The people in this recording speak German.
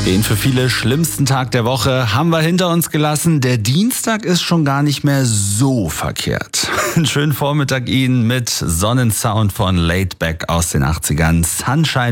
Den für viele schlimmsten Tag der Woche haben wir hinter uns gelassen. Der Dienstag ist schon gar nicht mehr so verkehrt. Einen schönen Vormittag Ihnen mit Sonnensound von Laid Back aus den 80ern. Sunshine